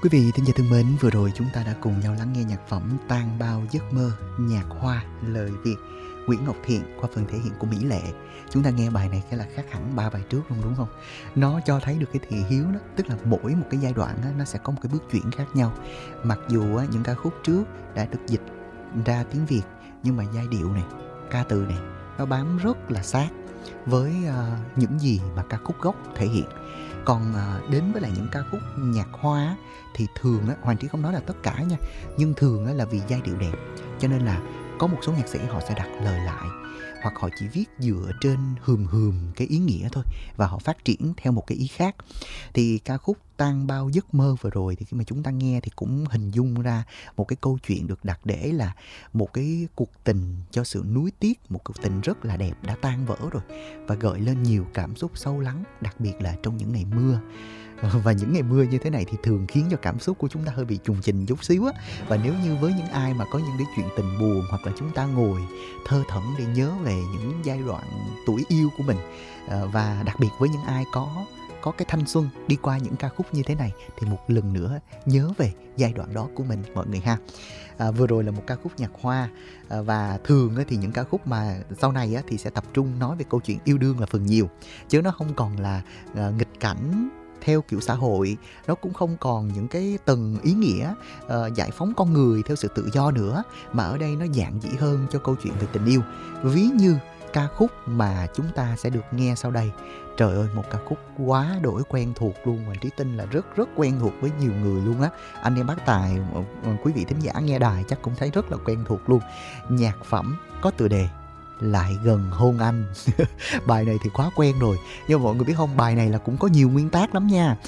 Quý vị thính giả thân mến, vừa rồi chúng ta đã cùng nhau lắng nghe nhạc phẩm Tan Bao Giấc Mơ, nhạc Hoa, lời Việt, Nguyễn Ngọc Thiện qua phần thể hiện của Mỹ Lệ. Chúng ta nghe bài này cái là khác hẳn 3 bài trước luôn, đúng không? Nó cho thấy được cái thị hiếu đó, tức là mỗi một cái giai đoạn đó, nó sẽ có một cái bước chuyển khác nhau. Mặc dù những ca khúc trước đã được dịch ra tiếng Việt, nhưng mà giai điệu này, ca từ này, nó bám rất là sát với những gì mà ca khúc gốc thể hiện. Còn đến với lại những ca khúc nhạc Hoa thì thường Hoàng Trí không nói là tất cả nha, nhưng thường là vì giai điệu đẹp, cho nên là có một số nhạc sĩ họ sẽ đặt lời lại, hoặc họ chỉ viết dựa trên hườm cái ý nghĩa thôi, và họ phát triển theo một cái ý khác. Thì ca khúc Tan Bao Giấc Mơ vừa rồi thì khi mà chúng ta nghe thì cũng hình dung ra một cái câu chuyện được đặt để là một cái cuộc tình cho sự nuối tiếc, một cuộc tình rất là đẹp đã tan vỡ rồi, và gợi lên nhiều cảm xúc sâu lắng, đặc biệt là trong những ngày mưa. Và những ngày mưa như thế này thì thường khiến cho cảm xúc của chúng ta hơi bị trùng trình chút xíu á. Và nếu như với những ai mà có những cái chuyện tình buồn, hoặc là chúng ta ngồi thơ thẩn để nhớ về những giai đoạn tuổi yêu của mình, và đặc biệt với những ai có cái thanh xuân đi qua những ca khúc như thế này, thì một lần nữa nhớ về giai đoạn đó của mình mọi người ha. Vừa rồi là một ca khúc nhạc Hoa, và thường thì những ca khúc mà sau này thì sẽ tập trung nói về câu chuyện yêu đương là phần nhiều, chứ nó không còn là nghịch cảnh theo kiểu xã hội, nó cũng không còn những cái tầng ý nghĩa giải phóng con người theo sự tự do nữa, mà ở đây nó dạn dĩ hơn cho câu chuyện về tình yêu. Ví như ca khúc mà chúng ta sẽ được nghe sau đây. Trời ơi, một ca khúc quá đổi quen thuộc luôn, và Trí tin là rất rất quen thuộc với nhiều người luôn á. Anh em bác tài, quý vị thính giả nghe đài chắc cũng thấy rất là quen thuộc luôn. Nhạc phẩm có tựa đề Lại Gần Hôn Anh. Bài này thì quá quen rồi, nhưng mà mọi người biết không, bài này là cũng có nhiều nguyên tác lắm nha.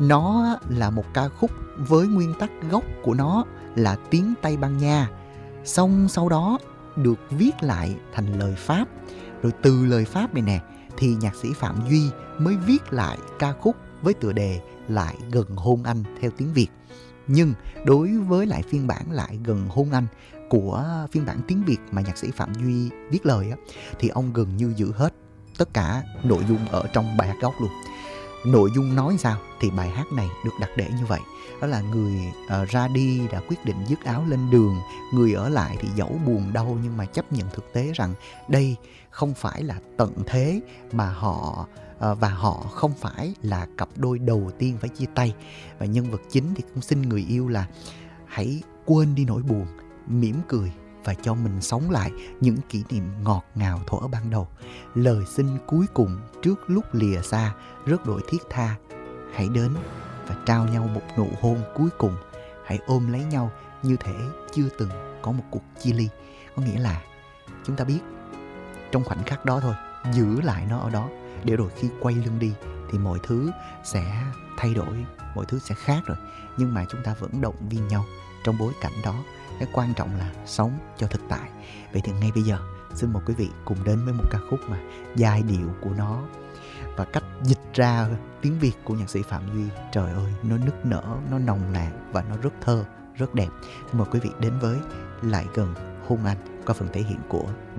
Nó là một ca khúc với nguyên tắc gốc của nó là tiếng Tây Ban Nha, xong sau đó được viết lại thành lời Pháp. Rồi từ lời Pháp này nè thì nhạc sĩ Phạm Duy mới viết lại ca khúc với tựa đề Lại Gần Hôn Anh theo tiếng Việt. Nhưng đối với lại phiên bản Lại Gần Hôn Anh của phiên bản tiếng Việt mà nhạc sĩ Phạm Duy viết lời thì ông gần như giữ hết tất cả nội dung ở trong bài hát gốc luôn. Nội dung nói sao thì bài hát này được đặt để như vậy. Đó là người ra đi đã quyết định dứt áo lên đường, người ở lại thì dẫu buồn đau nhưng mà chấp nhận thực tế rằng đây không phải là tận thế mà họ và họ không phải là cặp đôi đầu tiên phải chia tay. Và nhân vật chính thì cũng xin người yêu là hãy quên đi nỗi buồn, mỉm cười và cho mình sống lại những kỷ niệm ngọt ngào thuở ban đầu. Lời xin cuối cùng trước lúc lìa xa rất đổi thiết tha. Hãy đến và trao nhau một nụ hôn cuối cùng. Hãy ôm lấy nhau như thể chưa từng có một cuộc chia ly. Có nghĩa là chúng ta biết trong khoảnh khắc đó thôi, giữ lại nó ở đó, để rồi khi quay lưng đi thì mọi thứ sẽ thay đổi, mọi thứ sẽ khác rồi. Nhưng mà chúng ta vẫn động viên nhau trong bối cảnh đó. Cái quan trọng là sống cho thực tại. Vậy thì ngay bây giờ xin mời quý vị cùng đến với một ca khúc mà giai điệu của nó và cách dịch ra tiếng Việt của nhạc sĩ Phạm Duy, trời ơi, nó nức nở, nó nồng nàn và nó rất thơ, rất đẹp. Xin mời quý vị đến với Lại Gần Hôn Anh qua phần thể hiện của